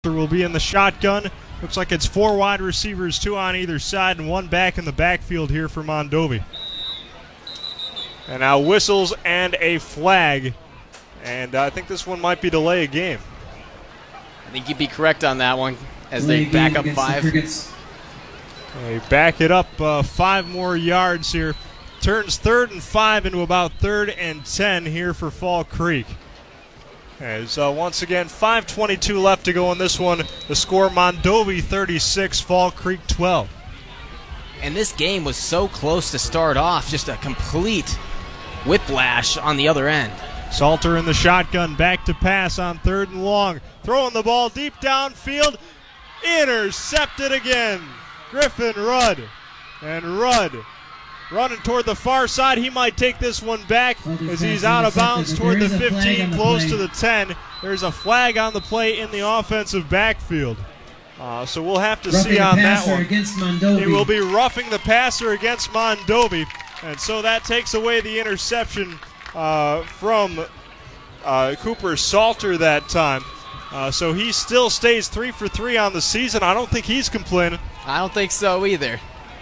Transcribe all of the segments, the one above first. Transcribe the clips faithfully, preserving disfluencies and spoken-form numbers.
Will be in the shotgun. Looks like it's four wide receivers, two on either side, and one back in the backfield here for Mondovi. And now whistles and a flag. And I think this one might be delay a game. I think you'd be correct on that one as they back up five. They back it up uh, five more yards here. Turns third and five into about third and ten here for Fall Creek. As uh, once again, five twenty-two left to go in this one. The score, Mondovi thirty-six, Fall Creek twelve. And this game was so close to start off, just a complete whiplash on the other end. Salter in the shotgun, back to pass on third and long. Throwing the ball deep downfield. Intercepted again. Griffin Rudd. And Rudd running toward the far side. He might take this one back as he's out of bounds toward the fifteen, close to the ten. There's a flag on the play in the offensive backfield. Uh, so we'll have to see on that one. It will be roughing the passer against Mondovi. And so that takes away the interception uh, from uh, Cooper Salter that time. Uh, so he still stays three for three on the season. I don't think he's complaining. I don't think so either.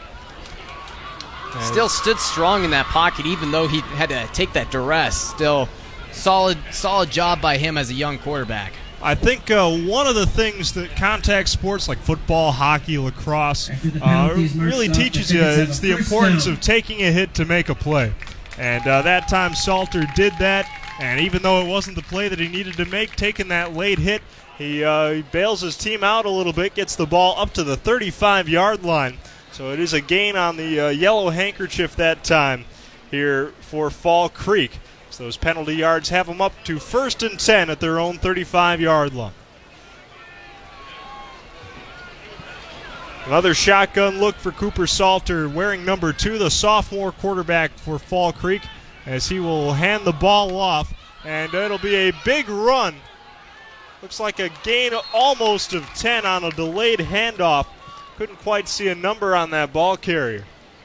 Still stood strong in that pocket, even though he had to take that duress. Still, solid, solid job by him as a young quarterback. I think uh, one of the things that contact sports like football, hockey, lacrosse uh, really teaches you is the importance of taking a hit to make a play. And uh, that time Salter did that, and even though it wasn't the play that he needed to make, taking that late hit, he, uh, he bails his team out a little bit, gets the ball up to the thirty-five-yard line. So it is a gain on the uh, yellow handkerchief that time here for Fall Creek. So those penalty yards have them up to first and ten at their own thirty-five-yard line. Another shotgun look for Cooper Salter, wearing number two, the sophomore quarterback for Fall Creek, as he will hand the ball off, and it'll be a big run. Looks like a gain almost of ten on a delayed handoff. Couldn't quite see a number on that ball carrier.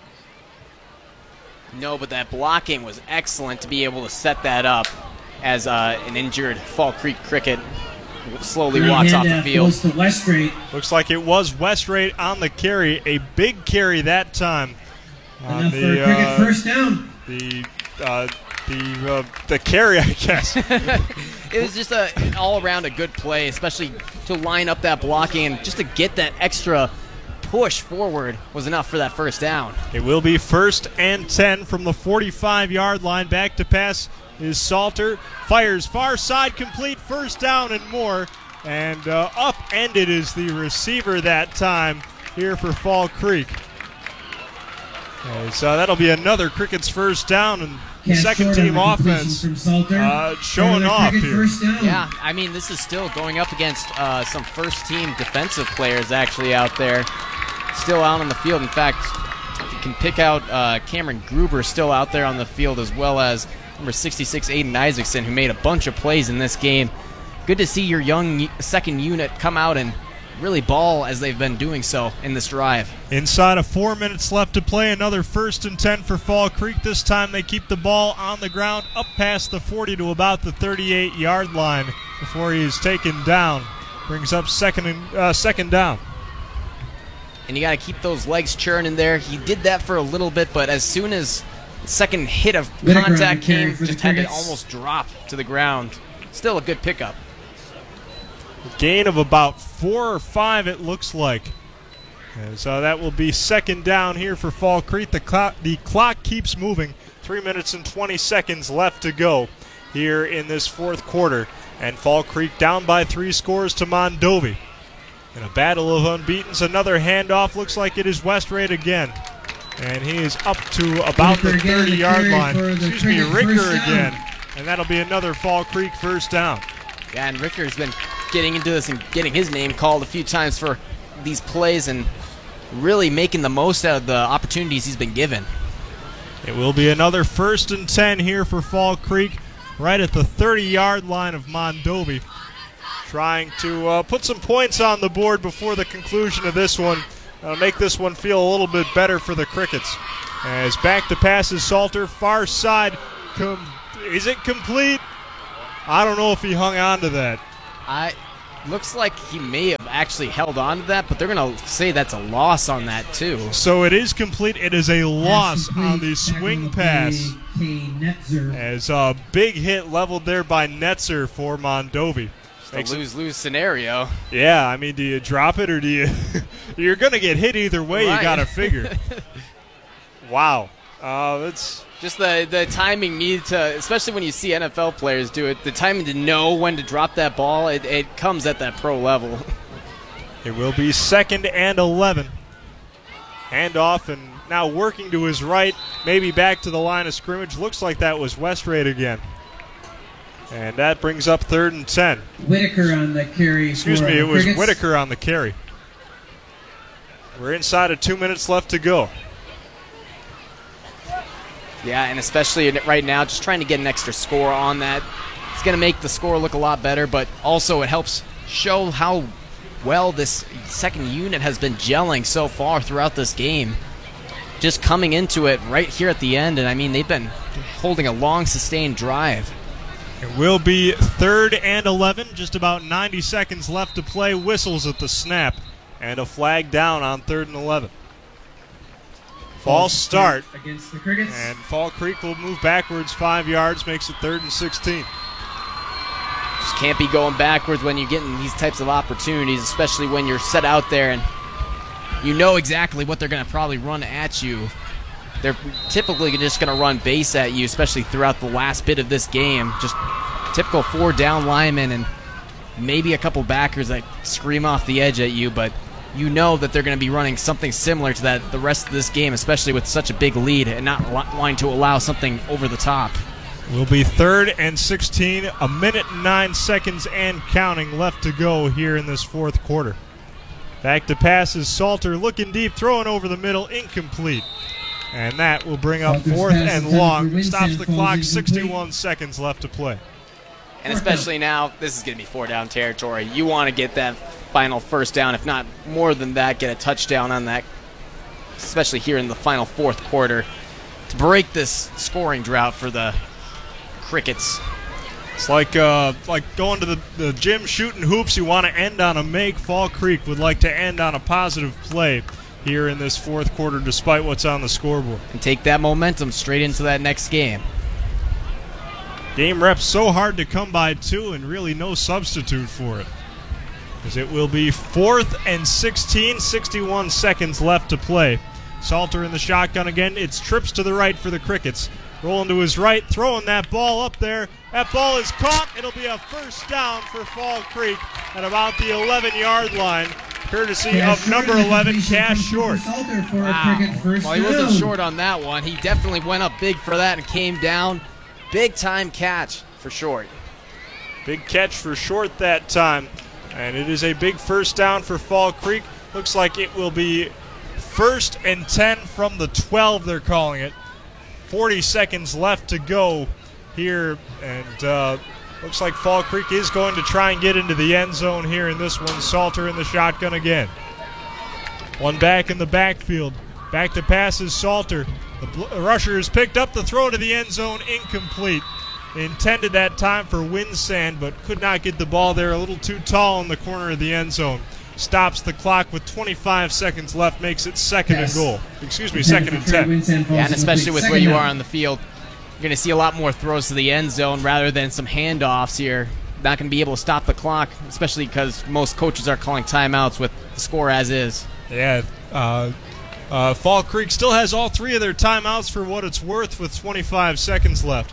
No, but that blocking was excellent to be able to set that up as uh, an injured Fall Creek Cricket slowly Green walks off the field. Goes to Westrate. Looks like it was Westrate on the carry. A big carry that time. Enough the, for a Cricket uh, first down. The uh, the uh, the carry, I guess. It was just a all around a good play, especially to line up that blocking and just to get that extra push forward was enough for that first down. It will be first and ten from the forty-five-yard line. Back to pass is Salter. Fires far side, complete, first down and more. And uh, upended is the receiver that time here for Fall Creek. Okay, so that'll be another Crickets first down, and the second team offense uh, showing off here. Yeah, I mean, this is still going up against uh, some first team defensive players actually out there. Still out on the field. In fact, you can pick out uh, Cameron Gruber still out there on the field, as well as number sixty-six, Aiden Isaacson, who made a bunch of plays in this game. Good to see your young second unit come out and really ball as they've been doing so in this drive. Inside of four minutes left to play, another first and ten for Fall Creek. This time they keep the ball on the ground up past the forty to about the thirty-eight-yard line before he is taken down. Brings up second and uh, second down. And you got to keep those legs churning there. He did that for a little bit, but as soon as the second hit of contact came, just had to almost drop to the ground. Still a good pickup. Gain of about four or five, it looks like. And so that will be second down here for Fall Creek. The clock, the clock keeps moving. Three minutes and twenty seconds left to go here in this fourth quarter. And Fall Creek down by three scores to Mondovi. In a battle of unbeatens, another handoff. Looks like it is Westrate again. And he is up to about the thirty-yard line. Excuse me, Ricker again. And that'll be another Fall Creek first down. Yeah, and Ricker's been getting into this and getting his name called a few times for these plays and really making the most out of the opportunities he's been given. It will be another first and ten here for Fall Creek, right at the thirty-yard line of Mondovi. Trying to uh, put some points on the board before the conclusion of this one. Uh, make this one feel a little bit better for the Crickets. As back to pass is Salter, far side. Com- is it complete? I don't know if he hung on to that. I Looks like he may have actually held on to that, but they're going to say that's a loss on that too. So it is complete. It is a loss complete. on the swing pass. As a big hit leveled there by Netzer for Mondovi. It's a lose-lose scenario. Yeah, I mean, do you drop it or do you? You're going to get hit either way. Right. You got to figure. Wow, uh, that's just the the timing needed to, especially when you see N F L players do it. The timing to know when to drop that ball, it, it comes at that pro level. It will be second and eleven. Handoff and now working to his right, maybe back to the line of scrimmage. Looks like that was Westrate again. And that brings up third and ten. Whitaker on the carry. Excuse me, it was Whitaker on the carry. We're inside of two minutes left to go. Yeah, and especially right now, just trying to get an extra score on that. It's going to make the score look a lot better, but also it helps show how well this second unit has been gelling so far throughout this game. Just coming into it right here at the end, and I mean, they've been holding a long, sustained drive. It will be third and eleven, just about ninety seconds left to play. Whistles at the snap, and a flag down on third and eleven. False start against the Crickets. And Fall Creek will move backwards five yards, makes it third and sixteen. Just can't be going backwards when you're getting these types of opportunities, especially when you're set out there and you know exactly what they're going to probably run at you. They're typically just going to run base at you, especially throughout the last bit of this game. Just typical four down linemen and maybe a couple backers that scream off the edge at you, but you know that they're going to be running something similar to that the rest of this game, especially with such a big lead and not wanting to allow something over the top. Will be third and sixteen, a minute and nine seconds and counting left to go here in this fourth quarter. Back to pass is Salter, looking deep, throwing over the middle, incomplete. And that will bring up fourth and long. Stops the clock, sixty-one seconds left to play. And especially now, this is going to be four down territory. You want to get that final first down, if not more than that, get a touchdown on that, especially here in the final fourth quarter, to break this scoring drought for the Crickets. It's like uh, like going to the, the gym shooting hoops. You want to end on a make. Fall Creek would like to end on a positive play here in this fourth quarter, despite what's on the scoreboard. And take that momentum straight into that next game. Game rep so hard to come by, too, and really no substitute for it. As it will be fourth and sixteen, sixty-one seconds left to play. Salter in the shotgun again. It's trips to the right for the Crickets. Rolling to his right, throwing that ball up there. That ball is caught. It'll be a first down for Fall Creek at about the eleven-yard line, courtesy Cash of number eleven, Cash Short. Wow. Well, he wasn't short on that one. He definitely went up big for that and came down. Big-time catch for Short. Big catch for Short that time. And it is a big first down for Fall Creek. Looks like it will be first and ten from the twelve, they're calling it. forty seconds left to go here. And uh, looks like Fall Creek is going to try and get into the end zone here in this one. Salter in the shotgun again. One back in the backfield. Back to pass is Salter. The bl- rusher has picked up the throw to the end zone, incomplete. Intended that time for Winsand, but could not get the ball there. A little too tall in the corner of the end zone. Stops the clock with twenty-five seconds left, makes it second Yes. and goal. Excuse me, second and ten. Yeah, and especially with where you are on the field, you're going to see a lot more throws to the end zone rather than some handoffs here. Not going to be able to stop the clock, especially because most coaches are calling timeouts with the score as is. Yeah, uh, uh, Fall Creek still has all three of their timeouts for what it's worth with twenty-five seconds left.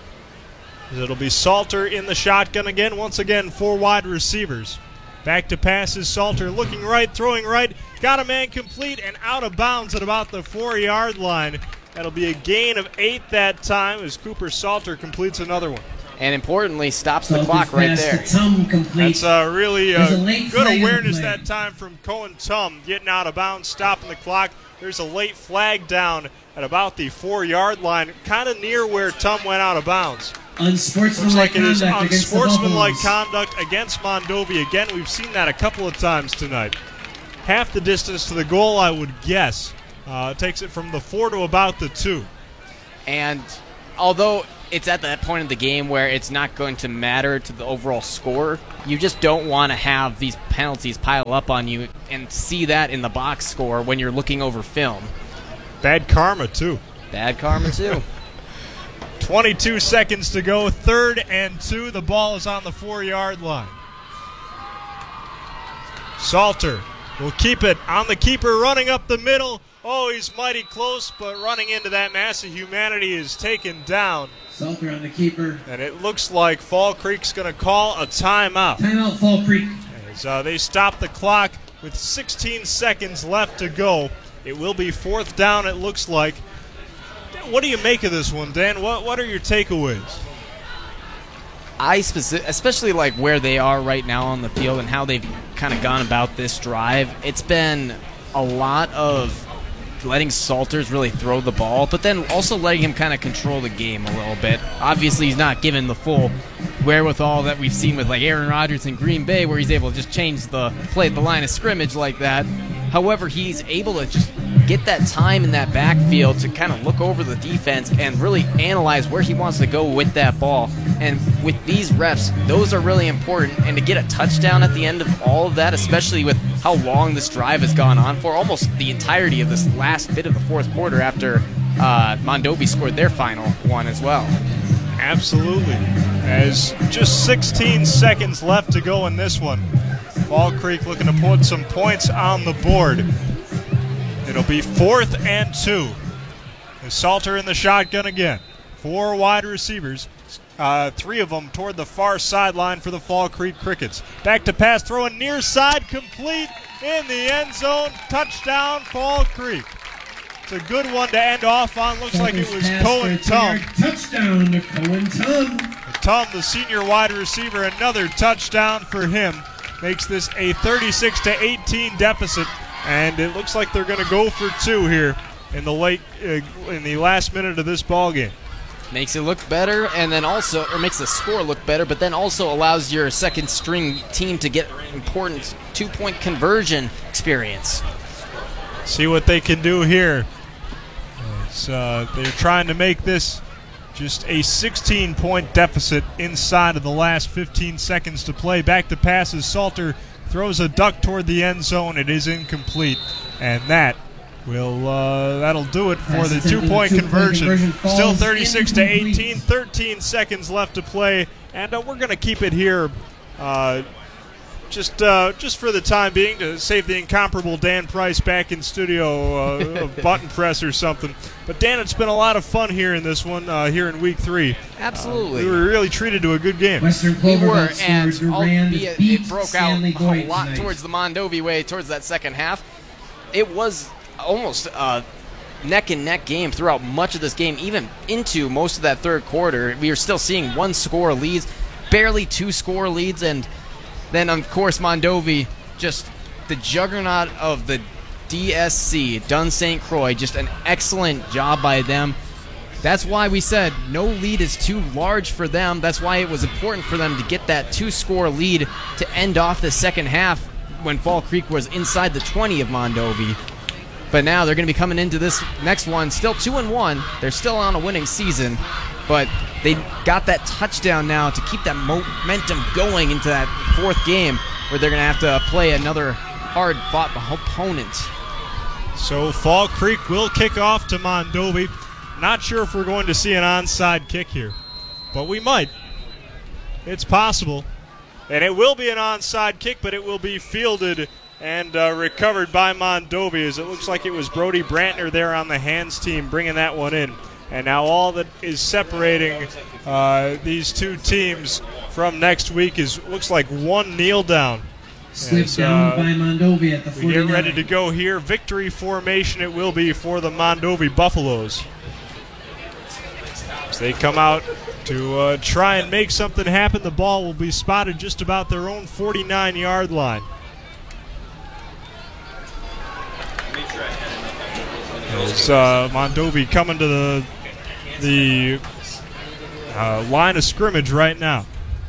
It'll be Salter in the shotgun again. Once again, four wide receivers. Back to pass is Salter, looking right, throwing right. Got a man complete and out of bounds at about the four-yard line. That'll be a gain of eight that time as Cooper Salter completes another one. And importantly, stops the clock right there. That's uh, really uh, good awareness play. that time from Cohen Tum, getting out of bounds, stopping the clock. There's a late flag down at about the four-yard line, kind of near where Tum went out of bounds. Unsportsmanlike Looks like it is conduct against the unsportsmanlike Buffaloes. conduct against Mondovi. Again, we've seen that a couple of times tonight. Half the distance to the goal, I would guess. Uh, takes it from the four to about the two. And although it's at that point of the game where it's not going to matter to the overall score. You just don't want to have these penalties pile up on you and see that in the box score when you're looking over film. Bad karma, too. Bad karma, too. twenty-two seconds to go, third and two. The ball is on the four-yard line. Salter will keep it on the keeper, running up the middle. Oh, he's mighty close, but running into that mass of humanity is taken down. Salter on the keeper. And it looks like Fall Creek's going to call a timeout. Timeout, Fall Creek. As uh, they stop the clock with sixteen seconds left to go. It will be fourth down, it looks like. What do you make of this one, Dan? What what are your takeaways? I speci- especially like where they are right now on the field and how they've kind of gone about this drive. It's been a lot of letting Salters really throw the ball, but then also letting him kind of control the game a little bit. Obviously, he's not given the full wherewithal that we've seen with like Aaron Rodgers in Green Bay, where he's able to just change the play, the line of scrimmage like that. However, he's able to just get that time in that backfield to kind of look over the defense and really analyze where he wants to go with that ball. And with these reps, those are really important. And to get a touchdown at the end of all of that, especially with how long this drive has gone on for, almost the entirety of this last bit of the fourth quarter after uh, Mondovi scored their final one as well. Absolutely. As just sixteen seconds left to go in this one. Fall Creek looking to put some points on the board. It'll be fourth and two. There's Salter in the shotgun again. Four wide receivers, uh, three of them toward the far sideline for the Fall Creek Crickets. Back to pass, throwing near side, complete in the end zone. Touchdown, Fall Creek. It's a good one to end off on. Looks like it was Cohen Tum. Touchdown to Cohen Tum. Tum, the senior wide receiver, another touchdown for him. Makes this a thirty-six to eighteen deficit, and it looks like they're going to go for two here in the late, uh, in the last minute of this ball game. Makes it look better, and then also, or makes the score look better, but then also allows your second string team to get important two-point conversion experience. See what they can do here. It's, uh, they're trying to make this just a sixteen-point deficit inside of the last fifteen seconds to play. Back to passes. Salter throws a duck toward the end zone. It is incomplete, and that will uh, that'll do it for the two-point conversion. Still thirty-six to eighteen. thirteen seconds left to play, and uh, we're going to keep it here. Uh, Just uh, just for the time being, to save the incomparable Dan Price back in studio, uh, a button press or something. But Dan, it's been a lot of fun here in this one, uh, here in week three. Absolutely. Uh, we were really treated to a good game. Western We Clover were, Belt and Seward Durand albeit beat it broke Stanley out Boyd a lot tonight. towards the Mondovi way towards that second half. It was almost a neck-and-neck game throughout much of this game, even into most of that third quarter. We were still seeing one-score leads, barely two-score leads, and then, of course, Mondovi, just the juggernaut of the D S C, Dunn Saint Croix, just an excellent job by them. That's why we said no lead is too large for them. That's why it was important for them to get that two-score lead to end off the second half when Fall Creek was inside the twenty of Mondovi. But now they're going to be coming into this next one still two and one. They're still on a winning season, but they got that touchdown now to keep that momentum going into that fourth game where they're going to have to play another hard-fought opponent. So Fall Creek will kick off to Mondovi. Not sure if we're going to see an onside kick here, but we might. It's possible. And it will be an onside kick, but it will be fielded and uh, recovered by Mondovi, as it looks like it was Brody Brantner there on the hands team bringing that one in. And now all that is separating uh, these two teams from next week is looks like one kneel down. Slipped As, down uh, by Mondovi at the we forty-nine. get ready to go here. Victory formation it will be for the Mondovi Buffaloes. As they come out to uh, try and make something happen, the ball will be spotted just about their own forty-nine-yard line. As uh, Mondovi coming to the the uh, line of scrimmage right now.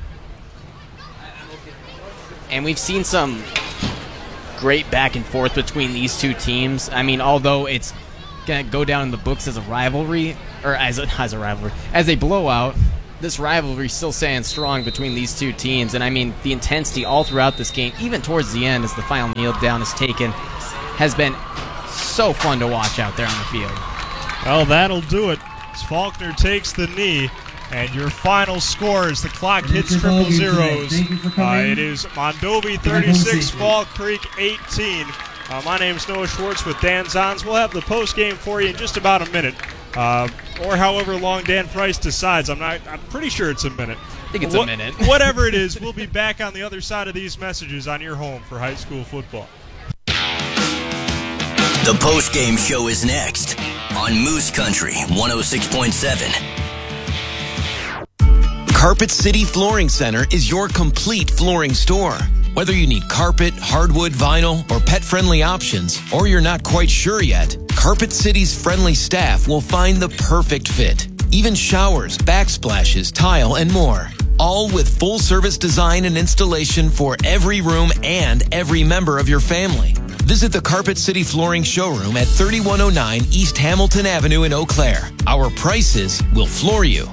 And we've seen some great back and forth between these two teams. I mean, although it's going to go down in the books as a rivalry, or as a, as a rivalry, as a blowout. This rivalry still staying strong between these two teams, and I mean the intensity all throughout this game, even towards the end as the final kneel down is taken, has been so fun to watch out there on the field. Well, that'll do it. As Faulkner takes the knee, and your final score as the clock hits triple zeros. Uh, it is Mondovi thirty-six, Fall Creek eighteen. Uh, my name's Noah Schwartz with Dan Zons. We'll have the post game for you in just about a minute. Uh, or however long Dan Price decides. I'm not. I'm pretty sure it's a minute. I think it's Wh- a minute. Whatever it is, we'll be back on the other side of these messages on your home for high school football. The post-game show is next on Moose Country one oh six point seven. Carpet City Flooring Center is your complete flooring store. Whether you need carpet, hardwood, vinyl, or pet-friendly options, or you're not quite sure yet, Carpet City's friendly staff will find the perfect fit. Even showers, backsplashes, tile, and more. All with full-service design and installation for every room and every member of your family. Visit the Carpet City Flooring Showroom at thirty-one oh nine East Hamilton Avenue in Eau Claire. Our prices will floor you.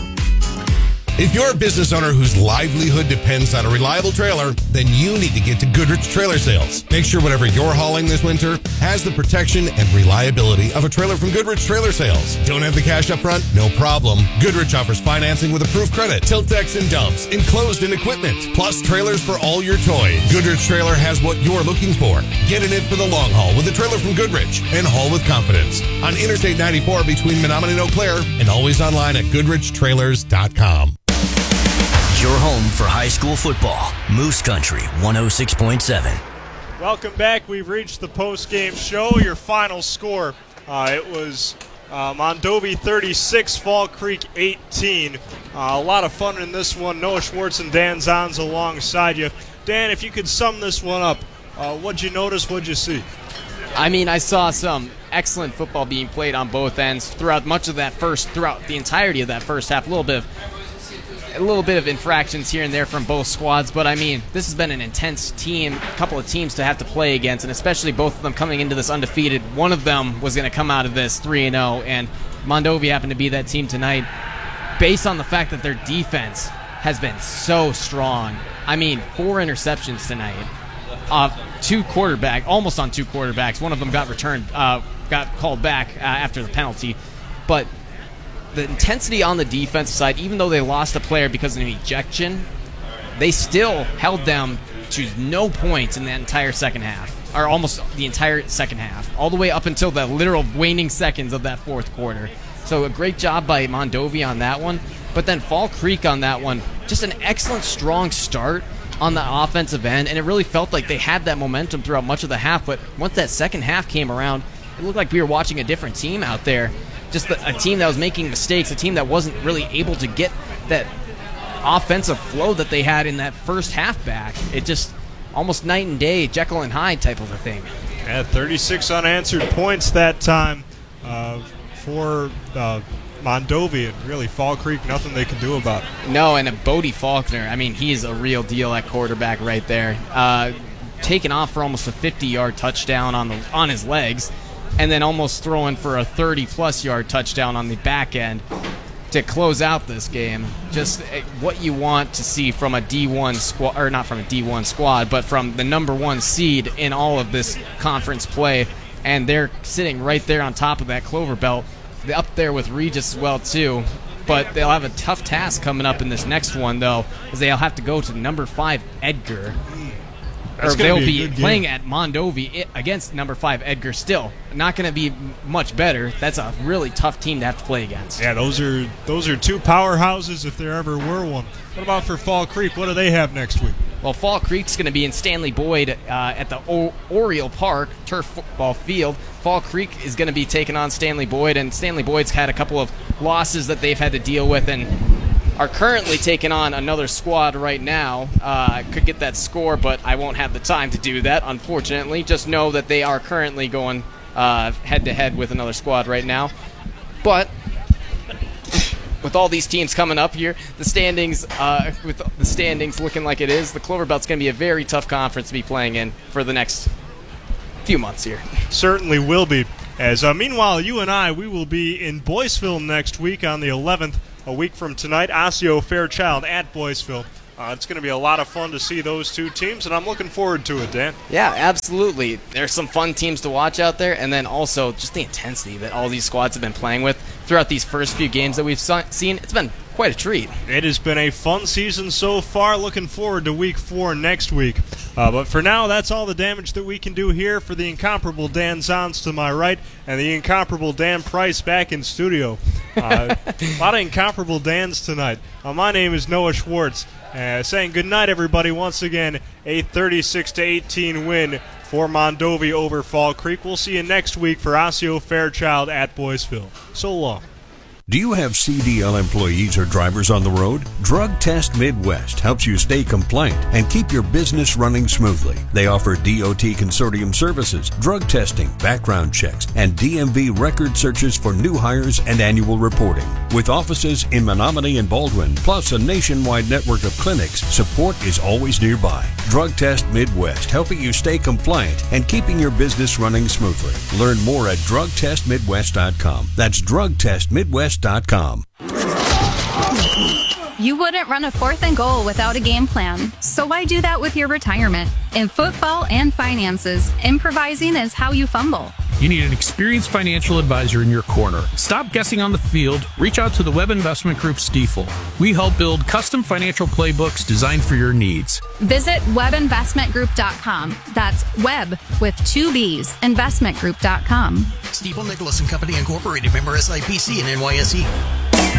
If you're a business owner whose livelihood depends on a reliable trailer, then you need to get to Goodrich Trailer Sales. Make sure whatever you're hauling this winter has the protection and reliability of a trailer from Goodrich Trailer Sales. Don't have the cash up front? No problem. Goodrich offers financing with approved credit, tilt decks and dumps, enclosed and equipment, plus trailers for all your toys. Goodrich Trailer has what you're looking for. Get in it for the long haul with a trailer from Goodrich and haul with confidence. On Interstate ninety-four between Menominee and Eau Claire, and always online at goodrich trailers dot com. Your home for high school football, Moose Country one oh six point seven. Welcome back. We've reached the post-game show. Your final score, uh, it was uh, Mondovi thirty-six, Fall Creek eighteen. Uh, a lot of fun in this one. Noah Schwartz and Dan Zons alongside you. Dan, if you could sum this one up, uh, what'd you notice, what'd you see? I mean, I saw some excellent football being played on both ends throughout much of that first, throughout the entirety of that first half. A little bit of A little bit of infractions here and there from both squads, but I mean, this has been an intense team, a couple of teams to have to play against, and especially both of them coming into this undefeated. One of them was going to come out of this three and oh, and Mondovi happened to be that team tonight based on the fact that their defense has been so strong. I mean, four interceptions tonight, uh, two quarterback, almost on two quarterbacks. One of them got returned, uh, got called back uh, after the penalty, but the intensity on the defensive side, even though they lost a player because of an ejection, they still held them to no points in that entire second half, or almost the entire second half, all the way up until the literal waning seconds of that fourth quarter. So a great job by Mondovi on that one. But then Fall Creek on that one, just an excellent, strong start on the offensive end, and it really felt like they had that momentum throughout much of the half. But once that second half came around, it looked like we were watching a different team out there. Just the, a team that was making mistakes, a team that wasn't really able to get that offensive flow that they had in that first half back. It just almost night and day, Jekyll and Hyde type of a thing. Yeah, thirty-six unanswered points that time uh, for uh, Mondovi, and really Fall Creek, nothing they can do about it. No, and a Bodie Faulkner, I mean, he's a real deal at quarterback right there. Uh, taking off for almost a fifty-yard touchdown on the on his legs, and then almost throwing for a thirty-plus yard touchdown on the back end to close out this game. Just what you want to see from a D one squad, or not from a D one squad, but from the number one seed in all of this conference play. And they're sitting right there on top of that Clover Belt, up there with Regis as well, too. But they'll have a tough task coming up in this next one, though, as they'll have to go to number five Edgar. That's or they'll be, be playing at Mondovi against number five Edgar. Still not going to be much better. That's a really tough team to have to play against. Yeah, those are those are two powerhouses if there ever were one. What about for Fall Creek? What do they have next week? Well, Fall Creek's going to be in Stanley Boyd uh, at the o- Oriole Park turf football field. Fall Creek is going to be taking on Stanley Boyd, and Stanley Boyd's had a couple of losses that they've had to deal with, and are currently taking on another squad right now. Uh, I could get that score, but I won't have the time to do that, unfortunately. Just know that they are currently going uh, head-to-head with another squad right now. But with all these teams coming up here, the standings, uh, with the standings looking like it is, the Clover Belt's going to be a very tough conference to be playing in for the next few months here. Certainly will be. As uh, meanwhile, you and I, we will be in Boyceville next week on the eleventh, a week from tonight. Osseo Fairchild at Boyceville. Uh, it's going to be a lot of fun to see those two teams, and I'm looking forward to it, Dan. Yeah, absolutely. There's some fun teams to watch out there, and then also just the intensity that all these squads have been playing with throughout these first few games that we've seen. It's been quite a treat. It has been a fun season so far. Looking forward to week four next week. Uh, but for now, that's all the damage that we can do here. For the incomparable Dan Zons to my right and the incomparable Dan Price back in studio. Uh, a lot of incomparable Dans tonight. Uh, my name is Noah Schwartz. Uh, saying goodnight, everybody. Once again, a thirty-six to eighteen win for Mondovi over Fall Creek. We'll see you next week for Osseo Fairchild at Boyceville. So long. Do you have C D L employees or drivers on the road? Drug Test Midwest helps you stay compliant and keep your business running smoothly. They offer D O T consortium services, drug testing, background checks, and D M V record searches for new hires and annual reporting. With offices in Menominee and Baldwin, plus a nationwide network of clinics, support is always nearby. Drug Test Midwest, helping you stay compliant and keeping your business running smoothly. Learn more at drug test midwest dot com. That's drug test midwest dot com. You wouldn't run a fourth and goal without a game plan. So why do that with your retirement? In football and finances, improvising is how you fumble. You need an experienced financial advisor in your corner. Stop guessing on the field. Reach out to the Webb Investment Group Stiefel. We help build custom financial playbooks designed for your needs. Visit web investment group dot com. That's Web with two B's, investment group dot com. Stiefel Nicholas and Company Incorporated, member S I P C and N Y S E.